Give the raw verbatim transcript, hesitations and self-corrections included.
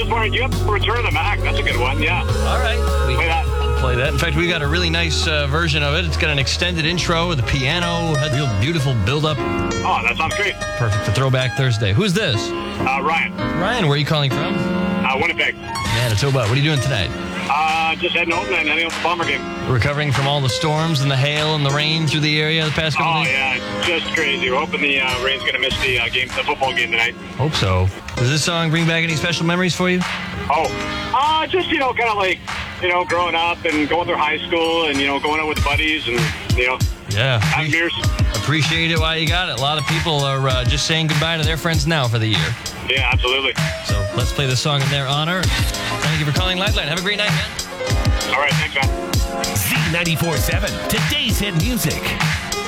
wondering, you have Return of the Mac. That's a good one, yeah. All right. We Play that. Play that. In fact, we got a really nice uh, version of it. It's got an extended intro with a piano, a real beautiful build-up. Oh, that sounds great. Perfect for Throwback Thursday. Who's this? Uh, Ryan. Ryan, where are you calling from? Uh, Winnipeg. Manitoba. What are you doing tonight? Uh, just heading home and heading up the Bomber game. Recovering from all the storms and the hail and the rain through the area the past couple Oh, days? yeah, just crazy. We're hoping the uh, rain's going to miss the uh, game, the football game tonight. Hope so. Does this song bring back any special memories for you? Oh, uh, just, you know, kind of like, you know, growing up and going through high school and, you know, going out with buddies and, you know, Yeah. having beers. Appreciate it while you got it. A lot of people are uh, just saying goodbye to their friends now for the year. Yeah, absolutely. So let's play this song in their honor. Thank you for calling Lifeline. Have a great night, man. All right, thanks, man. Z ninety-four point seven, today's hit music.